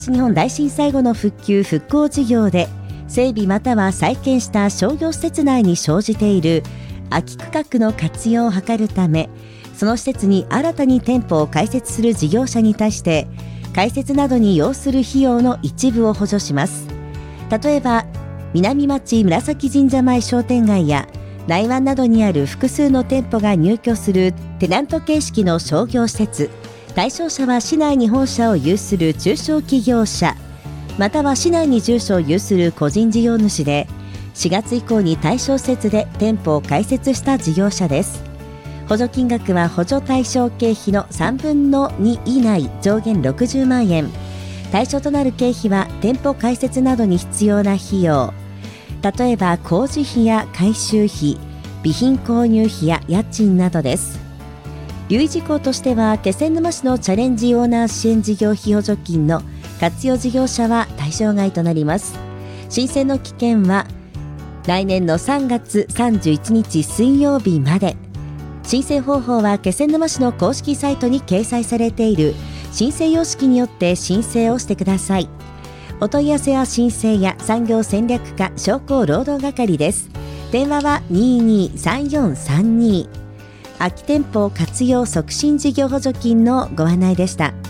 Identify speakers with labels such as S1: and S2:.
S1: 東日本大震災後の復旧・復興事業で整備または再建した商業施設内に生じている空き区画の活用を図るため、その施設に新たに店舗を開設する事業者に対して開設などに要する費用の一部を補助します。例えば南町紫神社前商店街や内湾などにある複数の店舗が入居するテナント形式の商業施設、対象者は市内に本社を有する中小企業者、または市内に住所を有する個人事業主で、4月以降に対象施設で店舗を開設した事業者です。補助金額は補助対象経費の3分の2以内、上限60万円。対象となる経費は店舗開設などに必要な費用、例えば工事費や改修費、備品購入費や家賃などです。留意事項としては、気仙沼市のチャレンジオーナー支援事業費補助金の活用事業者は対象外となります。申請の期限は来年の3月31日水曜日まで。申請方法は気仙沼市の公式サイトに掲載されている申請様式によって申請をしてください。お問い合わせは申請や産業戦略課商工労働係です。電話は223432。空き店舗活用促進事業補助金のご案内でした。